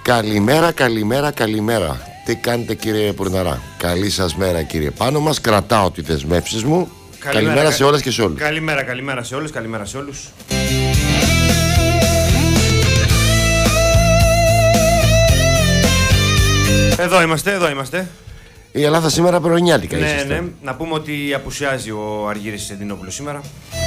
Καλημέρα, καλημέρα, καλημέρα. Τι κάνετε κύριε Πουρναρά? Καλή σας μέρα κύριε Πάνο μας. Κρατάω τις δεσμεύσεις μου. Καλημέρα σε όλες και σε όλους. Καλημέρα σε όλους, καλημέρα σε όλους. Εδώ είμαστε. Η Ελλάδα σήμερα πρωινιάτικα. Ναι. Να πούμε ότι απουσιάζει ο Αργύρης Σεντινόπουλος σήμερα.